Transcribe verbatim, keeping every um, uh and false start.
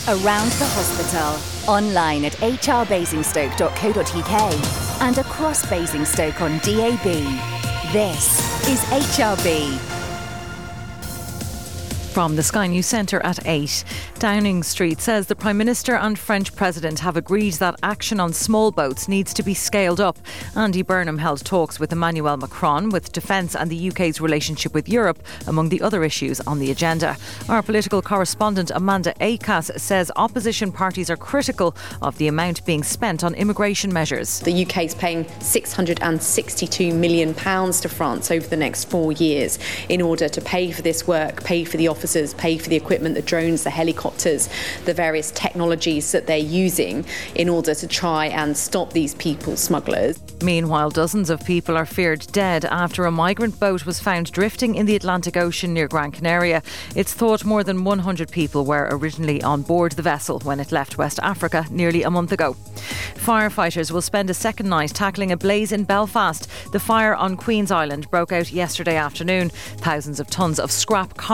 Around the hospital, online at h r basingstoke dot co dot u k and across Basingstoke on D A B. This is H R B. From the Sky News Centre at eight. Downing Street says the Prime Minister and French President have agreed that action on small boats needs to be scaled up. Andy Burnham held talks with Emmanuel Macron, with defence and the U K's relationship with Europe among the other issues on the agenda. Our political correspondent Amanda Acas says opposition parties are critical of the amount being spent on immigration measures. The U K is paying six hundred sixty-two million pounds to France over the next four years in order to pay for this work, pay for the office, pay for the equipment, the drones, the helicopters, the various technologies that they're using in order to try and stop these people smugglers. Meanwhile, dozens of people are feared dead after a migrant boat was found drifting in the Atlantic Ocean near Gran Canaria. It's thought more than one hundred people were originally on board the vessel when it left West Africa nearly a month ago. Firefighters will spend a second night tackling a blaze in Belfast. The fire on Queen's Island broke out yesterday afternoon. Thousands of tonnes of scrap